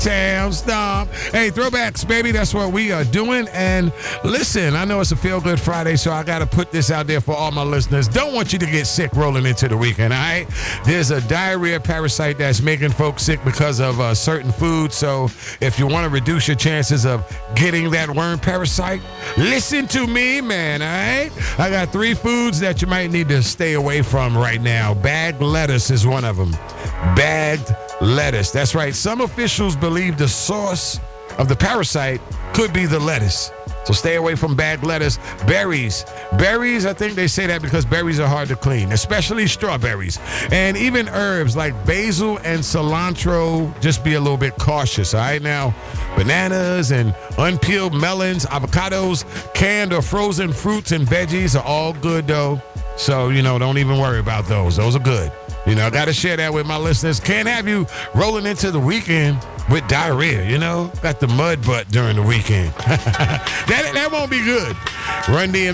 Sam Stomp. Hey, throwbacks, baby. That's what we are doing. And listen, I know it's a feel-good Friday, so I got to put this out there for all my listeners. Don't want you to get sick rolling into the weekend, all right? There's a diarrhea parasite that's making folks sick because of certain foods. So if you want to reduce your chances of getting that worm parasite, listen to me, man, all right? I got 3 foods that you might need to stay away from right now. Bagged lettuce is one of them. Bagged lettuce. That's right. Some officials believe the source of the parasite could be the lettuce. So stay away from bagged lettuce. Berries. Berries, I think they say that because berries are hard to clean, especially strawberries. And even herbs like basil and cilantro, just be a little bit cautious, all right? Now, bananas and unpeeled melons, avocados, canned or frozen fruits and veggies are all good, though. So, don't even worry about those. Those are good. I got to share that with my listeners. Can't have you rolling into the weekend with diarrhea, Got the mud butt during the weekend. That won't be good. Run DMC.